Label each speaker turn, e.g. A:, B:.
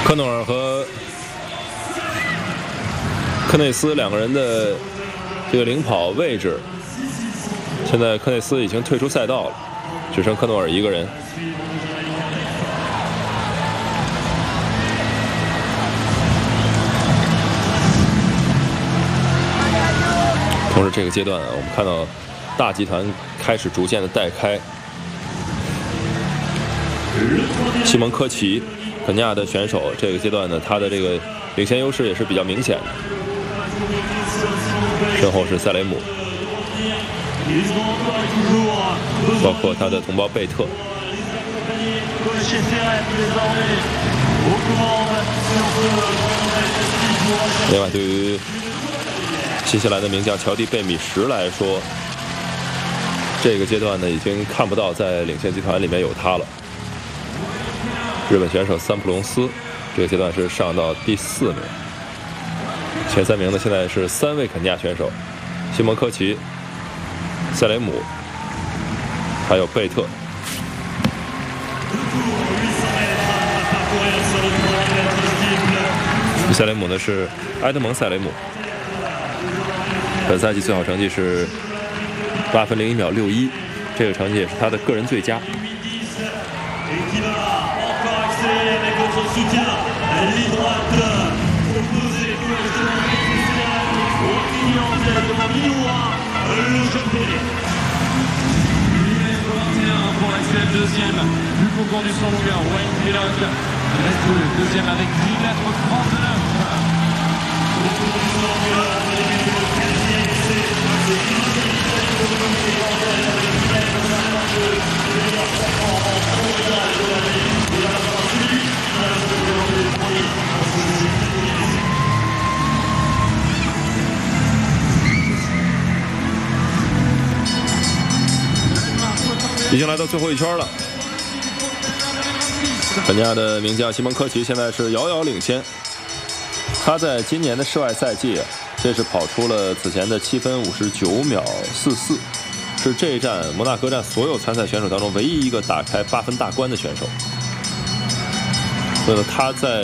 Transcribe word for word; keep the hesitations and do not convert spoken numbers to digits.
A: 科诺尔和科内斯两个人的这个领跑位置，现在科内斯已经退出赛道了，只剩科诺尔一个人。同时，这个阶段啊，我们看到大集团开始逐渐的带开。西蒙科奇，肯尼亚的选手，这个阶段呢，他的这个领先优势也是比较明显的。身后是塞雷姆，包括他的同胞贝特。另外，对于新西兰的名将乔蒂·贝米什来说，这个阶段呢，已经看不到在领先集团里面有他了。日本选手三浦龙司，这个阶段是上到第四名。前三名呢，现在是三位肯尼亚选手：西蒙科奇、塞雷姆，还有贝特。塞雷姆呢是埃德蒙·塞雷姆，本赛季最好成绩是八分零一秒六一，这个成绩也是他的个人最佳。已经来到最后一圈了，肯尼亚的名将西蒙科奇现在是遥遥领先。他在今年的室外赛季，这是跑出了此前的七分五十九秒四四，是这一站摩纳哥站所有参赛选手当中唯一一个打开八分大关的选手。所以呢，他在